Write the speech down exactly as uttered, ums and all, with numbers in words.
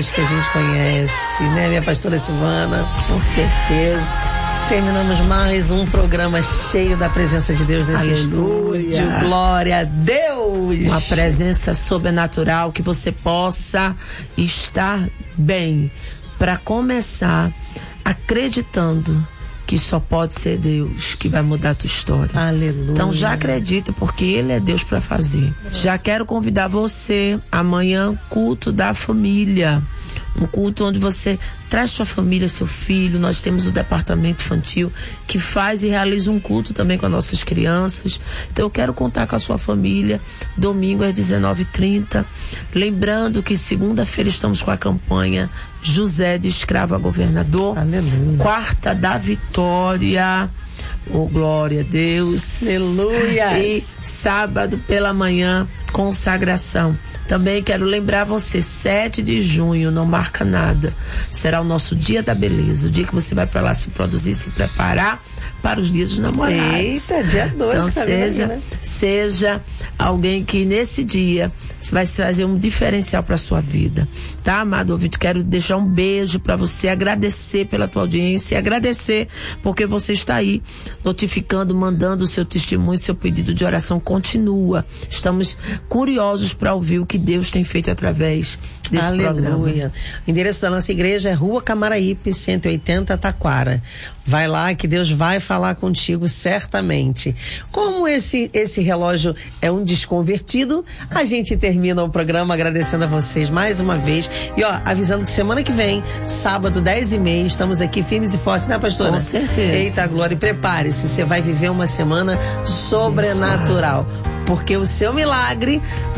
voz que a gente conhece, né, minha pastora Silvana? Com certeza. Terminamos mais um programa cheio da presença de Deus nesse Aleluia. estúdio. Glória a Deus! Uma presença sobrenatural, que você possa estar bem. Para começar, acreditando que só pode ser Deus que vai mudar a tua história. Aleluia. Então já acredita, porque Ele é Deus para fazer. Já quero convidar você, amanhã, culto da família. Um culto onde você traz sua família, seu filho. Nós temos o departamento infantil que faz e realiza um culto também com as nossas crianças. Então eu quero contar com a sua família. Domingo às dezenove e trinta. Lembrando que segunda-feira estamos com a campanha José de Escravo a Governador. Aleluia. Quarta da Vitória. Oh, glória a Deus. Aleluia. E sábado pela manhã, consagração. Também quero lembrar você, sete de junho, não marca nada. Será o nosso dia da beleza. O dia que você vai para lá se produzir, se preparar para os dias dos namorados. Eita, dia doze. Então seja, né? seja alguém que nesse dia vai fazer um diferencial para sua vida. Tá, amado ouvinte? Quero deixar um beijo para você, agradecer pela tua audiência e agradecer porque você está aí notificando, mandando o seu testemunho, seu pedido de oração. Continua. Estamos curiosos para ouvir o que Deus tem feito através desse Aleluia. programa. O endereço da nossa igreja é Rua Camaraípe, cento e oitenta, Taquara. Vai lá que Deus vai falar contigo certamente. Como esse, esse relógio é um desconvertido, a gente termina o programa agradecendo a vocês mais uma vez. E ó, avisando que semana que vem, sábado, dez e meia, estamos aqui firmes e fortes, né, pastora? Com certeza. Eita, glória, e prepare-se, você vai viver uma semana sobrenatural. Porque o seu milagre